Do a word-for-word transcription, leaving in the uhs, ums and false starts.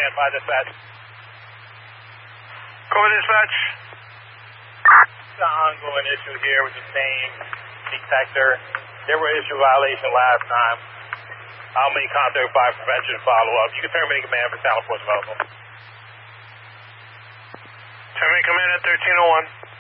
Command five dispatch. Go with dispatch. The ongoing issue here with the same detector. There were issue violation last time. I'll make contact by prevention follow-up. You can terminate command for South Force Medical. Terminate command at thirteen oh one.